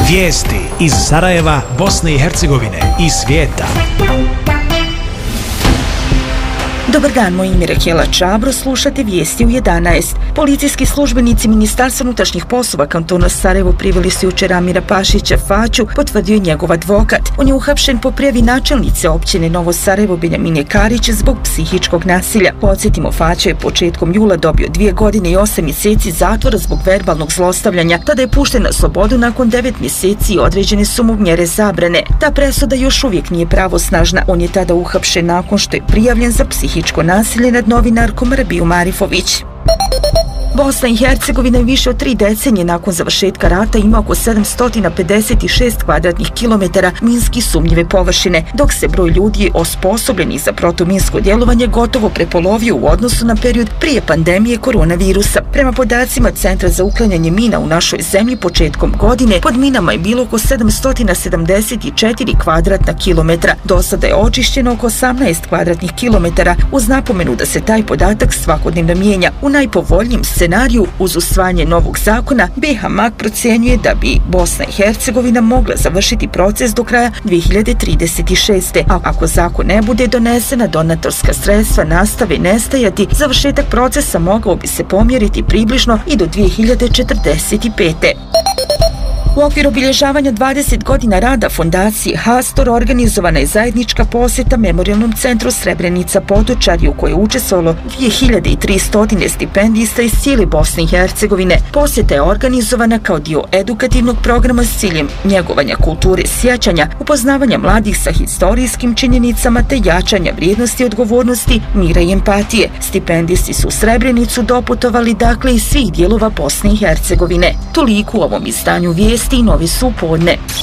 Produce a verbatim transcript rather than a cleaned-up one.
Vijesti iz Sarajeva, Bosne i Hercegovine i svijeta. Dobar dan, moje ime je Rahela Čabro, slušate vijesti u jedanaest. Policijski službenici Ministarstva unutrašnjih poslova kantona Sarajevo priveli su jučer Amira Pašića Faću, potvrdio je njegov advokat. On je uhapšen po prijavi načelnice općine Novo Sarajevo Benjamine Karić zbog psihičkog nasilja. Podsjetimo, Faća je početkom jula dobio dvije godine i osam mjeseci zatvora zbog verbalnog zlostavljanja. Tada je pušten na slobodu nakon devet mjeseci i određene su mu mjere zabrane. Ta presuda još uvijek nije pravosnažna. On je tada uhapšen nakon što je prijavljen za psihičko nasilje nad novinarkom Rabiju Marifović. Bosna i Hercegovina je više od tri decenije nakon završetka rata ima oko sedamsto pedeset šest kvadratnih kilometara minski sumnjive površine, dok se broj ljudi osposobljenih za protuminsko djelovanje gotovo prepolovio u odnosu na period prije pandemije koronavirusa. Prema podacima Centra za uklanjanje mina u našoj zemlji početkom godine, pod minama je bilo oko sedamsto sedamdeset četiri kvadratna kilometra. Do sada je očišćeno oko osamnaest kvadratnih kilometara, uz napomenu da se taj podatak svakodnevno mijenja. U najpovoljnijem scenariju, uz usvajanje novog zakona, B H M A G procjenjuje da bi Bosna i Hercegovina mogla završiti proces do kraja dvije hiljade trideset šeste. A ako zakon ne bude donesen, donatorska sredstva nastave nestajati, završetak procesa mogao bi se pomjeriti približno i do dvije hiljade četrdeset pete. U okviru obilježavanja dvadeset godina rada fondacije Hastor organizovana je zajednička posjeta Memorijalnom centru Srebrenica Potočari u kojoj je učestvovalo dvije hiljade tristo stipendista iz cijele Bosne i Hercegovine. Posjeta je organizovana kao dio edukativnog programa s ciljem njegovanja kulture sjećanja, upoznavanja mladih sa historijskim činjenicama te jačanja vrijednosti, odgovornosti, mira i empatije. Stipendisti su u Srebrenicu doputovali dakle iz svih dijelova Bosne i Hercegovine. Toliko u ovom izdanju vijesti i novi su podne.